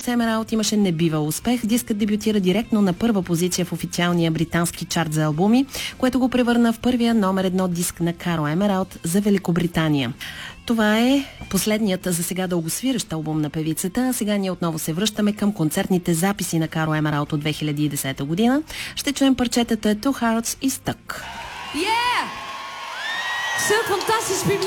Hearts Emerald имаше небивал успех. Дискът дебютира директно на първа позиция в официалния британски чарт за албуми, което го превърна в първия номер 1 диск на Каро Емералд за Великобритания. Това е последният за сега дългосвиращ албум на певицата, а сега ние отново се връщаме към концертните записи на Каро Емералд от 2010 година. Ще чуем парчетата Two Hearts и Stuck. Yeah! Zo'n fantastisch publiek.